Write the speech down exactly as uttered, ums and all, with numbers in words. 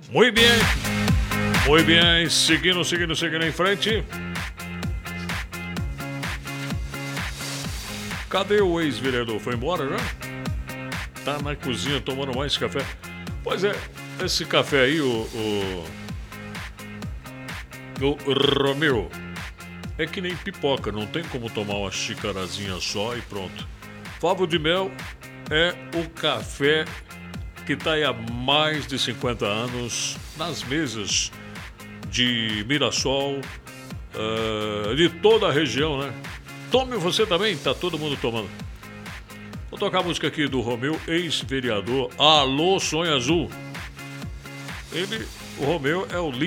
Muito bem. Muito bem. Seguindo, seguindo, seguindo em frente. Cadê o ex-vereador? Foi embora já? Tá na cozinha tomando mais café. Pois é, esse café aí, o, o, o Romeu, é que nem pipoca, não tem como tomar uma xicarazinha só e pronto. Favo de Mel é o café que está aí há mais de cinquenta anos nas mesas de Mirassol, uh, de toda a região, né? Tome você também, tá todo mundo tomando. Vou tocar a música aqui do Romeu, ex-vereador. Alô, Sonho Azul. Ele, o Romeu é o líder.